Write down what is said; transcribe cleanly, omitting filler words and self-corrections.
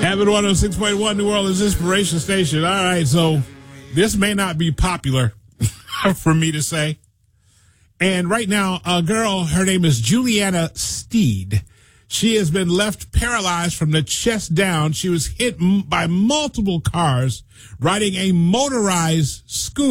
Habit 106.1 New Orleans Inspiration Station. All right, so this may not be popular for me to say. And right now, a girl, her name is Juliana Steed. She has been left paralyzed from the chest down. She was hit by multiple cars riding a motorized scooter.